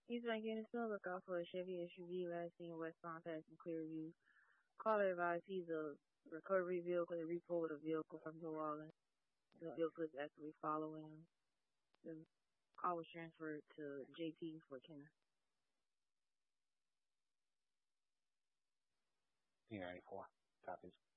East Bank Innocent, look out for a Chevy SUV last seen westbound passing Clearview. Caller advised he's a recovery vehicle that repulled a vehicle from New Orleans. The vehicle is actually following him. The call was transferred to JP for Kenner. P94. Copies.